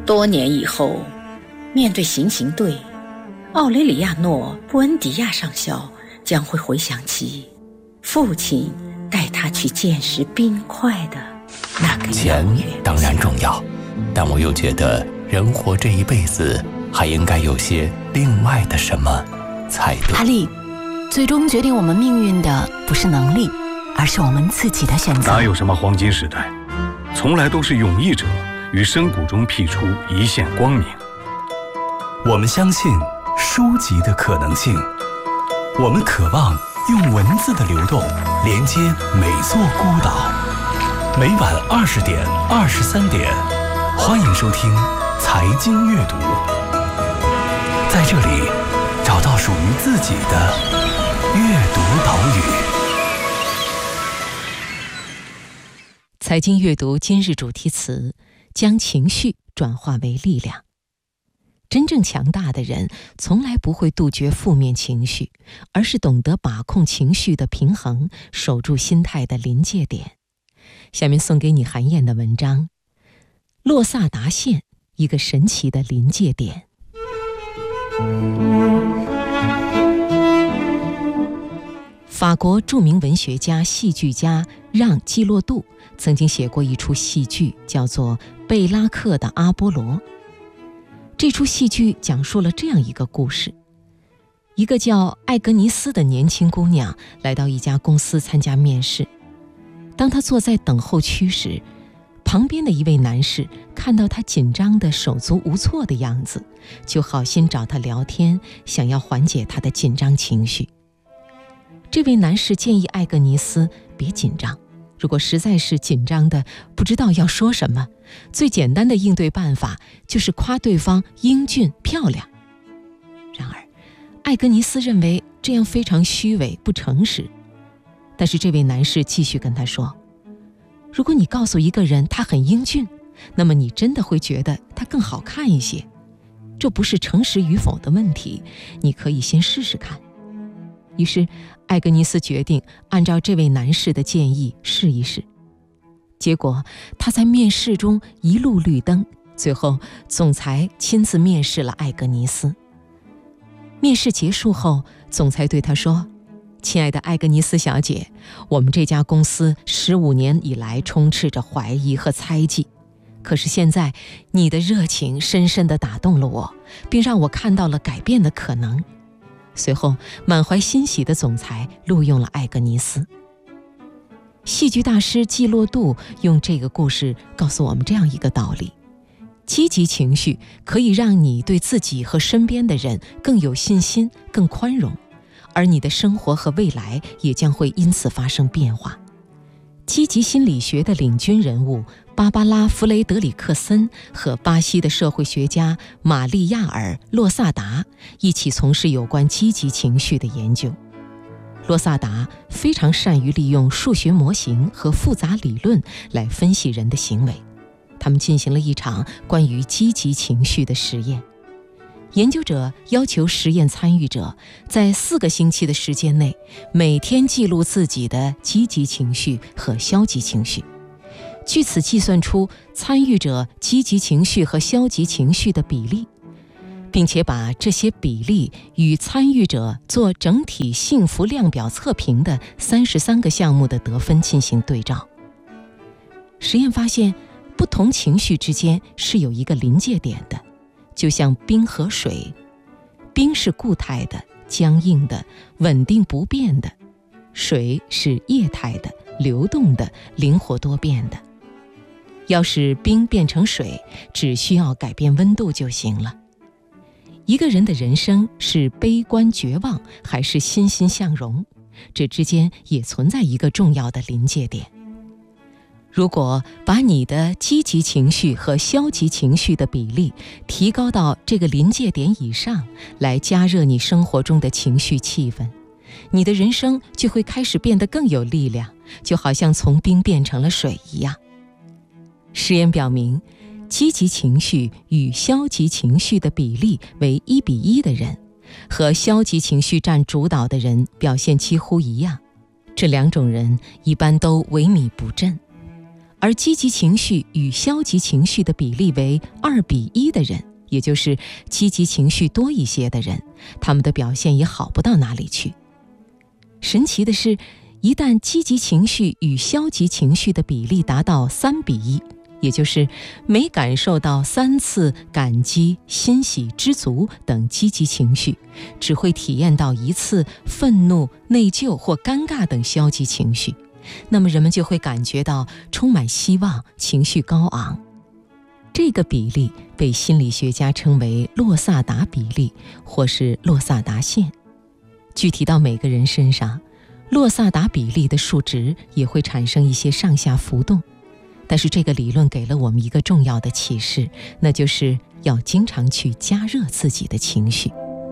多年以后，面对行刑队，奥雷里亚诺·布恩迪亚上校将会回想起父亲带他去见识冰块的那个钱当然重要，但我又觉得人活这一辈子还应该有些另外的什么才对。 哈利，最终决定我们命运的不是能力，而是我们自己的选择。 哪有什么黄金时代，从来都是勇毅者于深谷中辟出一线光明。 我们相信书籍的可能性，我们渴望用文字的流动连接每座孤岛。每晚20点、23点，欢迎收听财经阅读，在这里找到属于自己的阅读岛屿。 财经阅读今日主题词：将情绪转化为力量。真正强大的人从来不会杜绝负面情绪，而是懂得把控情绪的平衡，守住心态的临界点。下面送给你韩燕的文章：洛萨达县，一个神奇的临界点。法国著名文学家、戏剧家让·基洛杜曾经写过一出戏剧，叫做《贝拉克的阿波罗》。这出戏剧讲述了这样一个故事：一个叫艾格尼斯的年轻姑娘来到一家公司参加面试。当她坐在等候区时，旁边的一位男士看到她紧张的手足无措的样子，就好心找她聊天，想要缓解她的紧张情绪。这位男士建议艾格尼斯别紧张，如果实在是紧张的不知道要说什么，最简单的应对办法就是夸对方英俊漂亮。然而艾格尼斯认为这样非常虚伪不诚实，但是这位男士继续跟他说，如果你告诉一个人他很英俊，那么你真的会觉得他更好看一些，这不是诚实与否的问题，你可以先试试看。于是艾格尼斯决定按照这位男士的建议试一试。结果他在面试中一路绿灯，最后总裁亲自面试了艾格尼斯。面试结束后，总裁对他说，亲爱的艾格尼斯小姐，我们这家公司15年以来充斥着怀疑和猜忌，可是现在你的热情深深地打动了我，并让我看到了改变的可能。随后满怀欣喜的总裁录用了艾格尼斯。戏剧大师季洛杜用这个故事告诉我们这样一个道理：积极情绪可以让你对自己和身边的人更有信心、更宽容，而你的生活和未来也将会因此发生变化。积极心理学的领军人物芭芭拉·弗雷德里克森和巴西的社会学家玛丽亚尔·洛萨达一起从事有关积极情绪的研究。洛萨达非常善于利用数学模型和复杂理论来分析人的行为。他们进行了一场关于积极情绪的实验。研究者要求实验参与者在4个星期的时间内，每天记录自己的积极情绪和消极情绪，据此计算出参与者积极情绪和消极情绪的比例，并且把这些比例与参与者做整体幸福量表测评的33个项目的得分进行对照。实验发现，不同情绪之间是有一个临界点的，就像冰和水，冰是固态的、僵硬的、稳定不变的，水是液态的、流动的、灵活多变的。要使冰变成水，只需要改变温度就行了。一个人的人生是悲观绝望还是欣欣向荣，这之间也存在一个重要的临界点。如果把你的积极情绪和消极情绪的比例提高到这个临界点以上，来加热你生活中的情绪气氛，你的人生就会开始变得更有力量，就好像从冰变成了水一样。实验表明，积极情绪与消极情绪的比例为1:1的人，和消极情绪占主导的人表现几乎一样。这2种人一般都萎靡不振。 而积极情绪与消极情绪的比例为2:1的人，也就是积极情绪多一些的人，他们的表现也好不到哪里去。神奇的是，一旦积极情绪与消极情绪的比例达到3:1，也就是每感受到3次感激、欣喜、知足等积极情绪，只会体验到1次愤怒、内疚或尴尬等消极情绪，那么人们就会感觉到充满希望，情绪高昂。这个比例被心理学家称为洛萨达比例或是洛萨达线。具体到每个人身上，洛萨达比例的数值也会产生一些上下浮动。但是这个理论给了我们一个重要的启示，那就是要经常去加热自己的情绪。